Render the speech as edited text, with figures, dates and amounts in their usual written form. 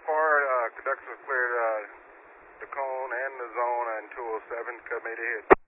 far conductors cleared the cone and the zone and 207 coming to hit.